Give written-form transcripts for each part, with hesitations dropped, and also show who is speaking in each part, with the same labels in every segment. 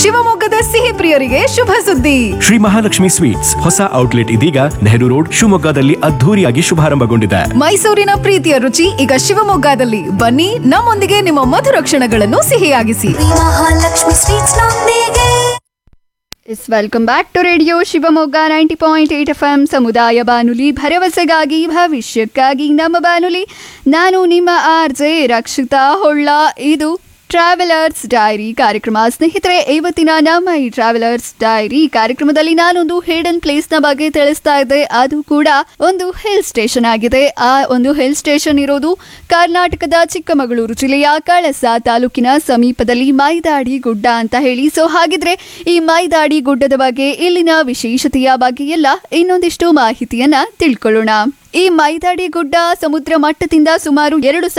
Speaker 1: ಶಿವಮೊಗ್ಗದ ಸಿಹಿ ಪ್ರಿಯರಿಗೆ ಶುಭ ಸುದ್ದಿ.
Speaker 2: ಶ್ರೀ ಮಹಾಲಕ್ಷ್ಮಿ ಸ್ವೀಟ್ಸ್ ಹೊಸ ಔಟ್ಲೆಟ್ ಇದೀಗ ನೆಹರು ರೋಡ್ ಶಿವಮೊಗ್ಗದಲ್ಲಿ ಅದ್ಧೂರಿಯಾಗಿ ಶುಭಾರಂಭಗೊಂಡಿದೆ.
Speaker 1: ಮೈಸೂರಿನ ಪ್ರೀತಿಯ ರುಚಿ ಈಗ ಶಿವಮೊಗ್ಗದಲ್ಲಿ. ಬನ್ನಿ, ನಮ್ಮೊಂದಿಗೆ ನಿಮ್ಮ ಮಧುರ ಕ್ಷಣಗಳನ್ನು ಸಿಹಿಯಾಗಿಸಿ.
Speaker 3: ಮಹಾಲಕ್ಷ್ಮಿ ಸ್ವೀಟ್ಸ್ ನೊಂದಿಗೆ.
Speaker 4: Welcome back to radio Shivamogga 90.8 FM ಸಮುದಾಯ ಬಾನುಲಿ, ಭರವಸೆಗಾಗಿ ಭವಿಷ್ಯಕ್ಕಾಗಿ ನಮ್ಮ ಬಾನುಲಿ. ನಾನು ನಿಮ್ಮ RJ ರಕ್ಷಿತಾ ಹೊಳ್ಳ. ಇದು ಟ್ರಾವೆಲರ್ಸ್ ಡೈರಿ ಕಾರ್ಯಕ್ರಮ. ಸ್ನೇಹಿತರೆ, ಇವತ್ತಿನ ನಮ್ಮ ಈ ಟ್ರಾವೆಲರ್ಸ್ ಡೈರಿ ಕಾರ್ಯಕ್ರಮದಲ್ಲಿ ನಾನೊಂದು ಹಿಡನ್ ಪ್ಲೇಸ್ ನ ಬಗ್ಗೆ ತಿಳಿಸ್ತಾ ಇದ್ದೆ. ಅದು ಕೂಡ ಒಂದು ಹಿಲ್ ಸ್ಟೇಷನ್ ಆಗಿದೆ. ಆ ಒಂದು ಹಿಲ್ ಸ್ಟೇಷನ್ ಇರೋದು ಕರ್ನಾಟಕದ ಚಿಕ್ಕಮಗಳೂರು ಜಿಲ್ಲೆಯ ಕಳಸ ತಾಲೂಕಿನ ಸಮೀಪದಲ್ಲಿ ಮೈದಾಡಿ ಗುಡ್ಡ ಅಂತ ಹೇಳಿ. ಸೊ ಹಾಗಿದ್ರೆ ಈ ಮೈದಾಡಿ ಗುಡ್ಡದ ಬಗ್ಗೆ, ಇಲ್ಲಿನ ವಿಶೇಷತೆಯ ಬಗ್ಗೆ ಎಲ್ಲ ಇನ್ನೊಂದಿಷ್ಟು ಮಾಹಿತಿಯನ್ನ ತಿಳ್ಕೊಳ್ಳೋಣ. ಈ ಮೈದಾಡಿ ಗುಡ್ಡ ಸಮುದ್ರ ಮಟ್ಟದಿಂದ ಸುಮಾರು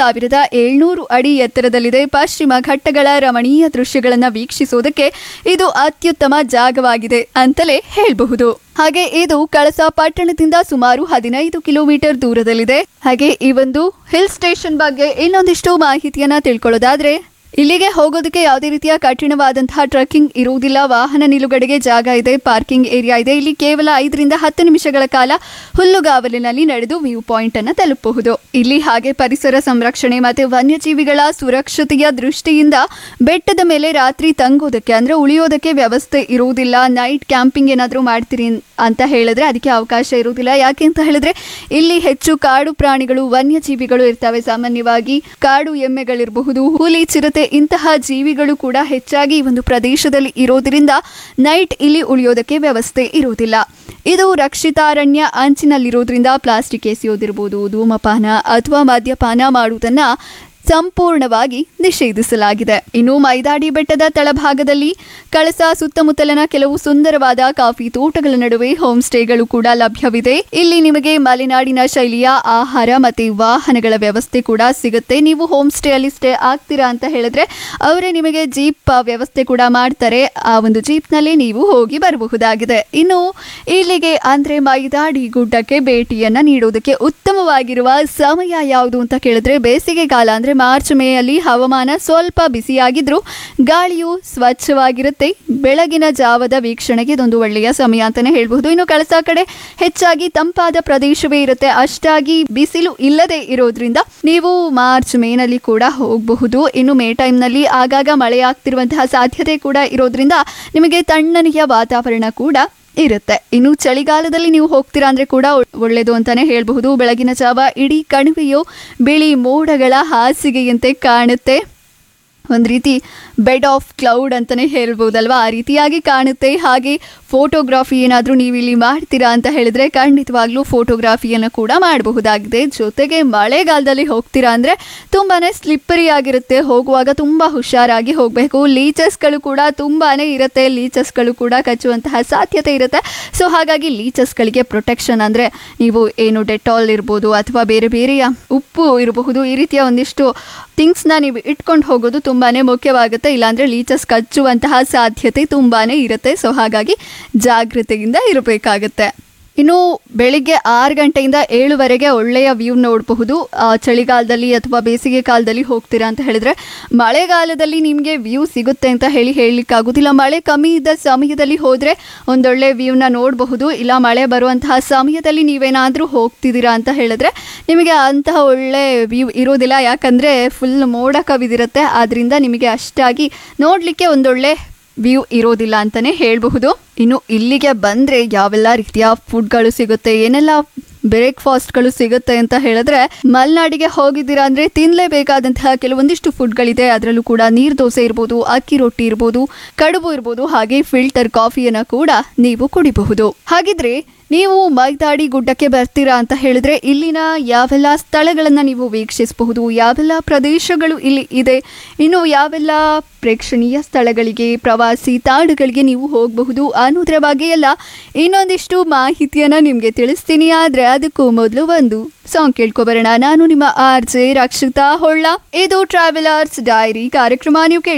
Speaker 4: 2700 ಅಡಿ ಎತ್ತರದಲ್ಲಿದೆ. ಪಶ್ಚಿಮ ಘಟ್ಟಗಳ ರಮಣೀಯ ದೃಶ್ಯಗಳನ್ನು ವೀಕ್ಷಿಸೋದಕ್ಕೆ ಇದು ಅತ್ಯುತ್ತಮ ಜಾಗವಾಗಿದೆ ಅಂತಲೇ ಹೇಳಬಹುದು. ಹಾಗೆ ಇದು ಕಳಸ ಪಟ್ಟಣದಿಂದ ಸುಮಾರು 15 ಕಿಲೋಮೀಟರ್ ದೂರದಲ್ಲಿದೆ. ಹಾಗೆ ಈ ಒಂದು ಹಿಲ್ ಸ್ಟೇಷನ್ ಬಗ್ಗೆ ಇನ್ನೊಂದಿಷ್ಟು ಮಾಹಿತಿಯನ್ನ ತಿಳ್ಕೊಳ್ಳೋದಾದ್ರೆ, ಇಲ್ಲಿಗೆ ಹೋಗೋದಕ್ಕೆ ಯಾವುದೇ ರೀತಿಯ ಕಠಿಣವಾದಂತಹ ಟ್ರೆಕ್ಕಿಂಗ್ ಇರುವುದಿಲ್ಲ. ವಾಹನ ನಿಲುಗಡೆಗೆ ಜಾಗ ಇದೆ, ಪಾರ್ಕಿಂಗ್ ಏರಿಯಾ ಇದೆ. ಇಲ್ಲಿ ಕೇವಲ 5 ರಿಂದ 10 ನಿಮಿಷಗಳ ಕಾಲ ಹುಲ್ಲುಗಾವಲಿನಲ್ಲಿ ನಡೆದು ವ್ಯೂ ಪಾಯಿಂಟ್ ಅನ್ನು ತಲುಪಬಹುದು. ಇಲ್ಲಿ ಹಾಗೆ ಪರಿಸರ ಸಂರಕ್ಷಣೆ ಮತ್ತು ವನ್ಯಜೀವಿಗಳ ಸುರಕ್ಷತೆಯ ದೃಷ್ಟಿಯಿಂದ ಬೆಟ್ಟದ ಮೇಲೆ ರಾತ್ರಿ ತಂಗೋದಕ್ಕೆ ಅಂದ್ರೆ ಉಳಿಯೋದಕ್ಕೆ ವ್ಯವಸ್ಥೆ ಇರುವುದಿಲ್ಲ. ನೈಟ್ ಕ್ಯಾಂಪಿಂಗ್ ಏನಾದರೂ ಮಾಡ್ತೀರಿ ಅಂತ ಹೇಳಿದ್ರೆ ಅದಕ್ಕೆ ಅವಕಾಶ ಇರುವುದಿಲ್ಲ. ಯಾಕೆ ಅಂತ ಹೇಳಿದ್ರೆ ಇಲ್ಲಿ ಹೆಚ್ಚು ಕಾಡು ಪ್ರಾಣಿಗಳು, ವನ್ಯಜೀವಿಗಳು ಇರ್ತವೆ. ಸಾಮಾನ್ಯವಾಗಿ ಕಾಡು ಎಮ್ಮೆಗಳಿರಬಹುದು, ಹುಲಿ, ಚಿರತೆ ಇಂತಹ ಜೀವಿಗಳು ಕೂಡ ಹೆಚ್ಚಾಗಿ ಈ ಒಂದು ಪ್ರದೇಶದಲ್ಲಿ ಇರೋದ್ರಿಂದ ನೈಟ್ ಇಲ್ಲಿ ಉಳಿಯೋದಕ್ಕೆ ವ್ಯವಸ್ಥೆ ಇರುವುದಿಲ್ಲ. ಇದು ರಕ್ಷಿತಾರಣ್ಯ ಅಂಚಿನಲ್ಲಿರೋದ್ರಿಂದ ಪ್ಲಾಸ್ಟಿಕ್ ಎಸೆಯೋದಿರ್ಬೋದು, ಧೂಮಪಾನ ಅಥವಾ ಮದ್ಯಪಾನ ಮಾಡುವುದನ್ನ ಸಂಪೂರ್ಣವಾಗಿ ನಿಷೇಧಿಸಲಾಗಿದೆ. ಇನ್ನು ಮೈದಾಡಿ ಬೆಟ್ಟದ ತಳಭಾಗದಲ್ಲಿ ಕಳಸ ಸುತ್ತಮುತ್ತಲಿನ ಕೆಲವು ಸುಂದರವಾದ ಕಾಫಿ ತೋಟಗಳ ನಡುವೆ ಹೋಮ್ ಸ್ಟೇಗಳು ಕೂಡ ಲಭ್ಯವಿದೆ. ಇಲ್ಲಿ ನಿಮಗೆ ಮಲೆನಾಡಿನ ಶೈಲಿಯ ಆಹಾರ ಮತ್ತು ವಾಹನಗಳ ವ್ಯವಸ್ಥೆ ಕೂಡ ಸಿಗುತ್ತೆ. ನೀವು ಹೋಮ್ ಸ್ಟೇ ಅಲ್ಲಿ ಸ್ಟೇ ಆಗ್ತೀರಾ ಅಂತ ಹೇಳಿದ್ರೆ ಅವರೇ ನಿಮಗೆ ಜೀಪ್ ವ್ಯವಸ್ಥೆ ಕೂಡ ಮಾಡ್ತಾರೆ. ಆ ಒಂದು ಜೀಪ್ ನಲ್ಲಿ ನೀವು ಹೋಗಿ ಬರಬಹುದಾಗಿದೆ. ಇನ್ನು ಇಲ್ಲಿಗೆ ಅಂದ್ರೆ ಮೈದಾಡಿ ಗುಡ್ಡಕ್ಕೆ ಭೇಟಿಯನ್ನ ನೀಡುವುದಕ್ಕೆ ಉತ್ತಮವಾಗಿರುವ ಸಮಯ ಯಾವುದು ಅಂತ ಕೇಳಿದ್ರೆ ಬೇಸಿಗೆ ಕಾಲ. ಅಂದ್ರೆ ಮಾರ್ಚ್ ಮೇ ಅಲ್ಲಿ ಹವಾಮಾನ ಸ್ವಲ್ಪ ಬಿಸಿಯಾಗಿದ್ರು ಗಾಳಿಯು ಸ್ವಚ್ಛವಾಗಿರುತ್ತೆ. ಬೆಳಗಿನ ಜಾವದ ವೀಕ್ಷಣೆಗೆ ಇದೊಂದು ಒಳ್ಳೆಯ ಸಮಯ ಅಂತಾನೆ ಹೇಳ್ಬಹುದು. ಇನ್ನು ಕಳಸ ಕಡೆ ಹೆಚ್ಚಾಗಿ ತಂಪಾದ ಪ್ರದೇಶವೇ ಇರುತ್ತೆ. ಅಷ್ಟಾಗಿ ಬಿಸಿಲು ಇಲ್ಲದೆ ಇರೋದ್ರಿಂದ ನೀವು ಮಾರ್ಚ್ ಮೇನಲ್ಲಿ ಕೂಡ ಹೋಗಬಹುದು. ಇನ್ನು ಮೇ ಟೈಮ್ ನಲ್ಲಿ ಆಗಾಗ ಮಳೆ ಆಗ್ತಿರುವಂತಹ ಸಾಧ್ಯತೆ ಕೂಡ ಇರೋದ್ರಿಂದ ನಿಮಗೆ ತಣ್ಣನೆಯ ವಾತಾವರಣ ಕೂಡ ಇರುತ್ತೆ. ಇನ್ನು ಚಳಿಗಾಲದಲ್ಲಿ ನೀವು ಹೋಗ್ತೀರಾ ಅಂದ್ರೆ ಕೂಡ ಒಳ್ಳೆಯದು ಅಂತಾನೆ ಹೇಳಬಹುದು. ಬೆಳಗಿನ ಜಾವ ಇಡೀ ಕಣಿವೆಯು ಬಿಳಿ ಮೋಡಗಳ ಹಾಸಿಗೆಯಂತೆ ಕಾಣುತ್ತೆ. ಒಂದು ರೀತಿ ಬೆಡ್ ಆಫ್ ಕ್ಲೌಡ್ ಅಂತಲೇ ಹೇಳ್ಬೋದಲ್ವಾ, ಆ ರೀತಿಯಾಗಿ ಕಾಣುತ್ತೆ. ಹಾಗೆ ಫೋಟೋಗ್ರಾಫಿ ಏನಾದರೂ ನೀವು ಇಲ್ಲಿ ಮಾಡ್ತೀರಾ ಅಂತ ಹೇಳಿದ್ರೆ ಖಂಡಿತವಾಗ್ಲೂ ಫೋಟೋಗ್ರಾಫಿಯನ್ನು ಕೂಡ ಮಾಡಬಹುದಾಗಿದೆ. ಜೊತೆಗೆ ಮಳೆಗಾಲದಲ್ಲಿ ಹೋಗ್ತೀರಾ ಅಂದರೆ ತುಂಬಾ ಸ್ಲಿಪ್ಪರಿ ಆಗಿರುತ್ತೆ. ಹೋಗುವಾಗ ತುಂಬ ಹುಷಾರಾಗಿ ಹೋಗಬೇಕು. ಲೀಚಸ್ಗಳು ಕೂಡ ತುಂಬಾ ಇರುತ್ತೆ. ಲೀಚಸ್ಗಳು ಕೂಡ ಕಚ್ಚುವಂತಹ ಸಾಧ್ಯತೆ ಇರುತ್ತೆ. ಸೊ ಹಾಗಾಗಿ ಲೀಚಸ್ಗಳಿಗೆ ಪ್ರೊಟೆಕ್ಷನ್ ಅಂದರೆ ನೀವು ಏನು ಡೆಟಾಲ್ ಇರ್ಬೋದು ಅಥವಾ ಬೇರೆ ಬೇರೆಯ ಉಪ್ಪು ಇರಬಹುದು, ಈ ರೀತಿಯ ಒಂದಿಷ್ಟು ಥಿಂಗ್ಸ್ನ ನೀವು ಇಟ್ಕೊಂಡು ಹೋಗೋದು ತುಂಬಾ ಮುಖ್ಯವಾಗುತ್ತೆ. ಇಲ್ಲಾಂದರೆ ಲೀಚಸ್ ಕಚ್ಚುವಂತಹ ಸಾಧ್ಯತೆ ತುಂಬಾ ಇರುತ್ತೆ. ಸೊ ಹಾಗಾಗಿ ಜಾಗೃತೆಯಿಂದ ಇರಬೇಕಾಗತ್ತೆ. ಇನ್ನು ಬೆಳಿಗ್ಗೆ 6 ಗಂಟೆಯಿಂದ 7ವರೆಗೆ ಒಳ್ಳೆಯ ವ್ಯೂ ನೋಡಬಹುದು. ಚಳಿಗಾಲದಲ್ಲಿ ಅಥವಾ ಬೇಸಿಗೆ ಕಾಲದಲ್ಲಿ ಹೋಗ್ತೀರಾ ಅಂತ ಹೇಳಿದ್ರೆ, ಮಳೆಗಾಲದಲ್ಲಿ ನಿಮಗೆ ವ್ಯೂ ಸಿಗುತ್ತೆ ಅಂತ ಹೇಳಲಿಕ್ಕಾಗೋದಿಲ್ಲ. ಮಳೆ ಕಮ್ಮಿ ಇದ್ದ ಸಮಯದಲ್ಲಿ ಹೋದರೆ ಒಂದೊಳ್ಳೆ ವ್ಯೂನ ನೋಡಬಹುದು. ಇಲ್ಲ ಮಳೆ ಬರುವಂತಹ ಸಮಯದಲ್ಲಿ ನೀವೇನಾದರೂ ಹೋಗ್ತಿದ್ದೀರಾ ಅಂತ ಹೇಳಿದ್ರೆ ನಿಮಗೆ ಅಂತಹ ಒಳ್ಳೆ ವ್ಯೂ ಇರೋದಿಲ್ಲ. ಯಾಕಂದರೆ ಫುಲ್ ಮೋಡ ಕವಿದಿರುತ್ತೆ. ಆದ್ದರಿಂದ ನಿಮಗೆ ಅಷ್ಟಾಗಿ ನೋಡಲಿಕ್ಕೆ ಒಂದೊಳ್ಳೆ ವ್ಯೂ ಇರೋದಿಲ್ಲ ಅಂತಲೇ ಹೇಳಬಹುದು. ಇನ್ನು ಇಲ್ಲಿಗೆ ಬಂದರೆ ಯಾವೆಲ್ಲ ರೀತಿಯ ಫುಡ್ಗಳು ಸಿಗುತ್ತೆ, ಏನೆಲ್ಲ ಬ್ರೇಕ್ಫಾಸ್ಟ್ಗಳು ಸಿಗುತ್ತೆ ಅಂತ ಹೇಳಿದ್ರೆ, ಮಲೆನಾಡಿಗೆ ಹೋಗಿದ್ದೀರಾ ಅಂದರೆ ತಿನ್ನಲೇಬೇಕಾದಂತಹ ಕೆಲವೊಂದಿಷ್ಟು ಫುಡ್ಗಳಿದೆ. ಅದರಲ್ಲೂ ಕೂಡ ನೀರು ದೋಸೆ ಇರ್ಬೋದು, ಅಕ್ಕಿ ರೊಟ್ಟಿ ಇರ್ಬೋದು, ಕಡುಬು ಇರ್ಬೋದು, ಹಾಗೆ ಫಿಲ್ಟರ್ ಕಾಫಿಯನ್ನು ಕೂಡ ನೀವು ಕುಡಿಬಹುದು. ಹಾಗಿದ್ರೆ ನೀವು ಮೈದಾಡಿ ಗುಡ್ಡಕ್ಕೆ ಬರ್ತೀರಾ ಅಂತ ಹೇಳಿದ್ರೆ ಇಲ್ಲಿನ ಯಾವೆಲ್ಲ ಸ್ಥಳಗಳನ್ನು ನೀವು ವೀಕ್ಷಿಸಬಹುದು, ಯಾವೆಲ್ಲ ಪ್ರದೇಶಗಳು ಇಲ್ಲಿ ಇದೆ, ಇನ್ನು ಯಾವೆಲ್ಲ ಪ್ರೇಕ್ಷಣೀಯ ಸ್ಥಳಗಳಿಗೆ, ಪ್ರವಾಸಿ ತಾಣಗಳಿಗೆ ನೀವು ಹೋಗಬಹುದು ಅನ್ನೋದ್ರ ಬಗ್ಗೆ ಎಲ್ಲ ಇನ್ನೊಂದಿಷ್ಟು ಮಾಹಿತಿಯನ್ನು ನಿಮಗೆ ತಿಳಿಸ್ತೀನಿ. ಆದರೆ ಅದಕ್ಕೂ ಮೊದಲು ಒಂದು ಸಾಂಗ್ ಕೇಳ್ಕೊಬರೋಣ. ನಾನು ನಿಮ್ಮ RJ ರಕ್ಷಿತಾ ಹೊಳ್ಳ. ಇದು ಟ್ರಾವೆಲರ್ಸ್ ಡೈರಿ ಕಾರ್ಯಕ್ರಮ. ನೀವು